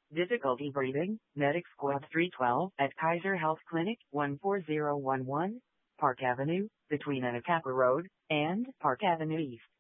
Difficulty breathing, Medic Squad 312 at Kaiser Health Clinic, 14011, Park Avenue, between Anacapa Road and Park Avenue East.